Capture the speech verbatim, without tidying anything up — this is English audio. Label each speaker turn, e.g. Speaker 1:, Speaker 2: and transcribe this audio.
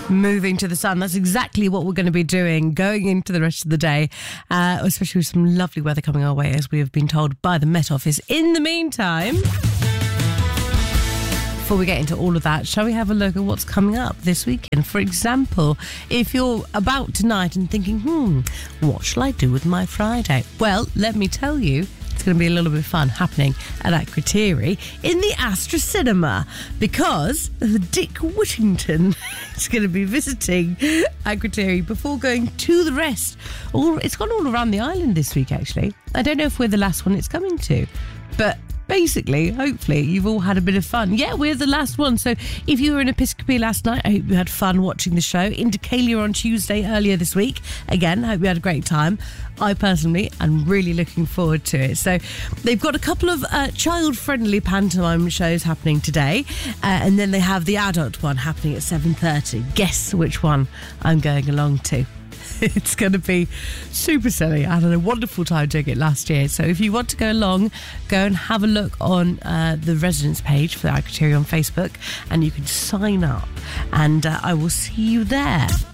Speaker 1: Moving to the sun. That's exactly what we're going to be doing going into the rest of the day, uh, especially with some lovely weather coming our way, as we have been told by the Met Office. In the meantime, before we get into all of that, shall we have a look at what's coming up this weekend? For example, if you're about tonight and thinking, hmm, what shall I do with my Friday? Well, let me tell you, it's going to be a little bit of fun happening at Akrotiri in the Astra Cinema, because Dick Whittington is going to be visiting Akrotiri before going to the rest. All, it's gone all around the island this week, actually. I don't know if we're the last one it's coming to, but basically, hopefully, you've all had a bit of fun. Yeah, we're the last one. So if you were in Episcopi last night, I hope you had fun watching the show. In Decalia on Tuesday earlier this week. Again, I hope you had a great time. I personally am really looking forward to it. So they've got a couple of uh, child-friendly pantomime shows happening today. Uh, and then they have the adult one happening at seven thirty. Guess which one I'm going along to. It's going to be super silly. I had a wonderful time doing it last year. So if you want to go along, go and have a look on uh, the residence page for the Akrotiri on Facebook, and you can sign up. And uh, I will see you there.